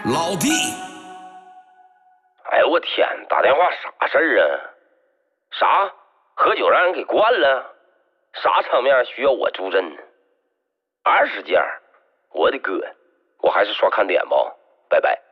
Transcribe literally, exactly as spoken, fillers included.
老弟， 哎呦我天，打电话啥事儿啊？啥？喝酒让人给灌了？啥场面需要我助阵呢？二十件，我的哥，我还是刷看点吧，拜拜。